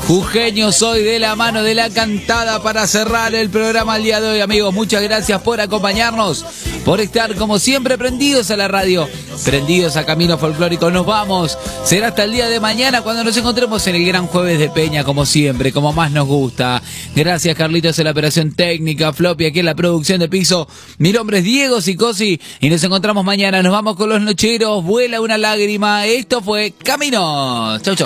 Jujeño soy, de la mano de la cantada para cerrar el programa el día de hoy, amigos. Muchas gracias por acompañarnos, por estar como siempre prendidos a la radio, prendidos a Camino Folclórico. Nos vamos, será hasta el día de mañana cuando nos encontremos en el gran jueves de Peña, como siempre, como más nos gusta. Gracias, Carlitos, en la operación técnica, Floppy aquí en la producción de piso. Mi nombre es Diego Sicosi y nos encontramos mañana. Nos vamos con los nocheros, vuela una lágrima. Esto fue Camino. Chau, chau.